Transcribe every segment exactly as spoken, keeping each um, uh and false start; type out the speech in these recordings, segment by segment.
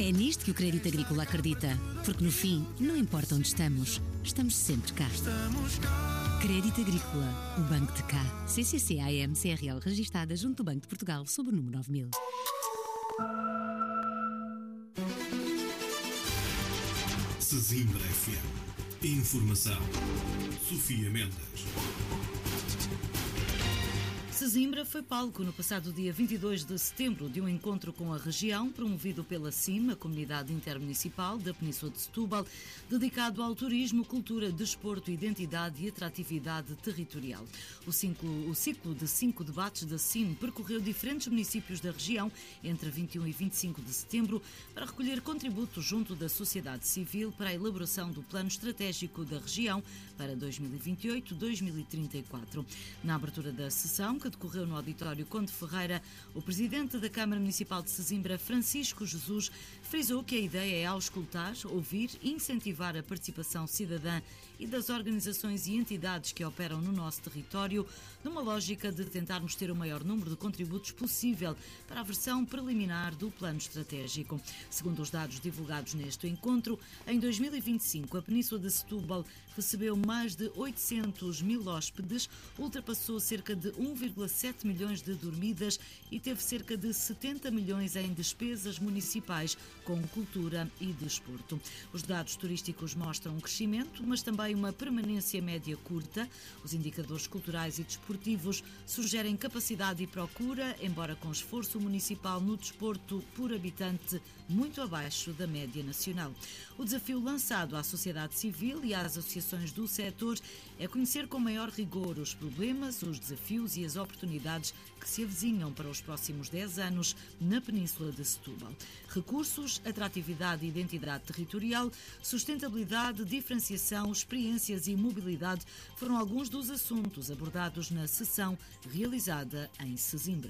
É nisto que o Crédito Agrícola acredita, porque no fim, não importa onde estamos, estamos sempre cá. Crédito Agrícola, o Banco de cá. C C C A M C R L registada junto do Banco de Portugal sob o número nove mil. Sesimbra F M. Informação. Sofia Mendes. Sesimbra foi palco no passado dia vinte e dois de setembro de um encontro com a região promovido pela C I M, a Comunidade Intermunicipal da Península de Setúbal, dedicado ao turismo, cultura, desporto, identidade e atratividade territorial. O ciclo, o ciclo de cinco debates da C I M percorreu diferentes municípios da região entre vinte e um e vinte e cinco de setembro para recolher contributos junto da sociedade civil para a elaboração do plano estratégico da região para dois mil e vinte e oito a dois mil e trinta e quatro. Na abertura da sessão, que decorreu no auditório Conde Ferreira, o presidente da Câmara Municipal de Sesimbra, Francisco Jesus, frisou que a ideia é auscultar, ouvir e incentivar a participação cidadã e das organizações e entidades que operam no nosso território, numa lógica de tentarmos ter o maior número de contributos possível para a versão preliminar do plano estratégico. Segundo os dados divulgados neste encontro, em dois mil e vinte e cinco a Península de Setúbal recebeu mais de oitocentos mil hóspedes, ultrapassou cerca de um vírgula sete milhões de dormidas e teve cerca de setenta milhões em despesas municipais com cultura e desporto. Os dados turísticos mostram um crescimento, mas também uma permanência média curta. Os indicadores culturais e desportivos sugerem capacidade e procura, embora com esforço municipal no desporto por habitante muito abaixo da média nacional. O desafio lançado à sociedade civil e às associações do setor é conhecer com maior rigor os problemas, os desafios e as oportunidades que se avizinham para os próximos dez anos na Península de Setúbal. Recursos, atratividade e identidade territorial, sustentabilidade, diferenciação, experiências e mobilidade foram alguns dos assuntos abordados na sessão realizada em Sesimbra.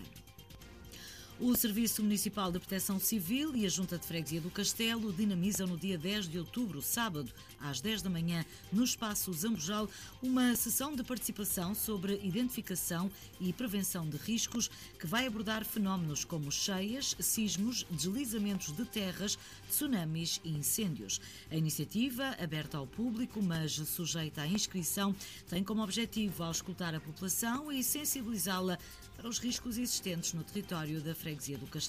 O Serviço Municipal de Proteção Civil e a Junta de Freguesia do Castelo dinamizam no dia dez de outubro, sábado, às dez da manhã, no Espaço Zambojal, uma sessão de participação sobre identificação e prevenção de riscos que vai abordar fenómenos como cheias, sismos, deslizamentos de terras, tsunamis e incêndios. A iniciativa, aberta ao público, mas sujeita à inscrição, tem como objetivo auscultar a população e sensibilizá-la para os riscos existentes no território da Freguesia do Castelo.